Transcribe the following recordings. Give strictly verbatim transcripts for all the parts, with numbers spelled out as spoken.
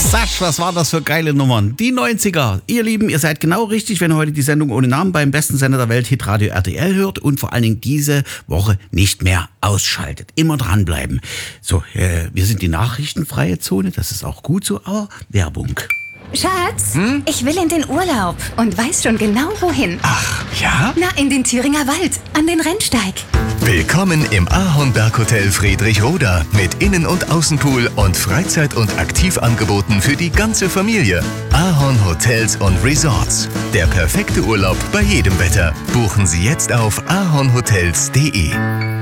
Sasch, was war das für geile Nummern? Die neunziger. Ihr Lieben, ihr seid genau richtig, wenn ihr heute die Sendung ohne Namen beim besten Sender der Welt, Hitradio R T L, hört und vor allen Dingen diese Woche nicht mehr ausschaltet. Immer dranbleiben. So, äh, wir sind die nachrichtenfreie Zone, das ist auch gut so, aber Werbung. Schatz, hm? Ich will in den Urlaub und weiß schon genau wohin. Ach, ja? Na, in den Thüringer Wald, an den Rennsteig. Willkommen im Ahornberghotel Friedrichroda mit Innen- und Außenpool und Freizeit- und Aktivangeboten für die ganze Familie. Ahorn Hotels und Resorts. Der perfekte Urlaub bei jedem Wetter. Buchen Sie jetzt auf ahornhotels punkt de.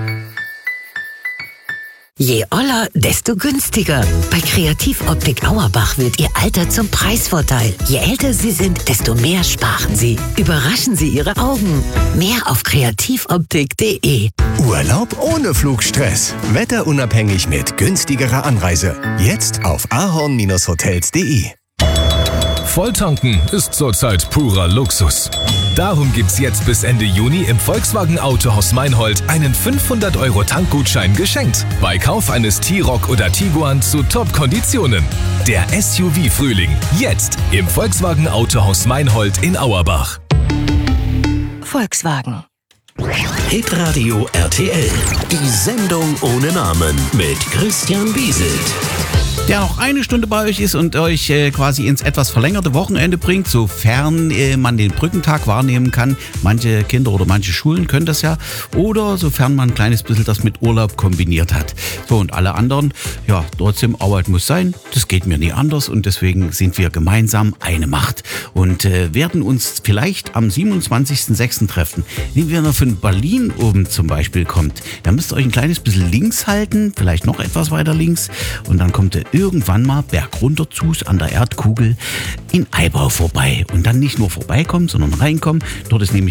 Je oller, desto günstiger. Bei Kreativoptik Auerbach wird Ihr Alter zum Preisvorteil. Je älter Sie sind, desto mehr sparen Sie. Überraschen Sie Ihre Augen. Mehr auf kreativoptik punkt de. Urlaub ohne Flugstress. Wetterunabhängig mit günstigerer Anreise. Jetzt auf ahorn hotels punkt de. Volltanken ist zurzeit purer Luxus. Darum gibt's jetzt bis Ende Juni im Volkswagen Autohaus Meinhold einen fünfhundert Euro Tankgutschein geschenkt. Bei Kauf eines T-Roc oder Tiguan zu Top-Konditionen. Der S U V-Frühling. Jetzt im Volkswagen Autohaus Meinhold in Auerbach. Volkswagen. Hitradio R T L. Die Sendung ohne Namen mit Christian Bieselt. Der noch eine Stunde bei euch ist und euch äh, quasi ins etwas verlängerte Wochenende bringt, sofern äh, man den Brückentag wahrnehmen kann. Manche Kinder oder manche Schulen können das ja. Oder sofern man ein kleines bisschen das mit Urlaub kombiniert hat. So, und alle anderen, ja, trotzdem, Arbeit muss sein. Das geht mir nie anders und deswegen sind wir gemeinsam eine Macht. Und äh, werden uns vielleicht am siebenundzwanzigsten sechsten treffen. Wenn ihr von Berlin oben zum Beispiel kommt, dann müsst ihr euch ein kleines bisschen links halten, vielleicht noch etwas weiter links. Und dann kommt ihr irgendwann mal bergunter zu an der Erdkugel in Eibau vorbei. Und dann nicht nur vorbeikommen, sondern reinkommen. Dort ist nämlich